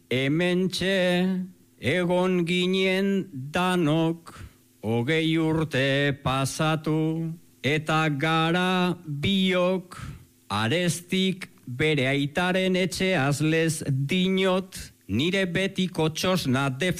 Hementxe egon ginen danok, 20 urte pasatu, eta gara biok, arestik bere aitaren etxeaz lez dinot, nire betiko txosna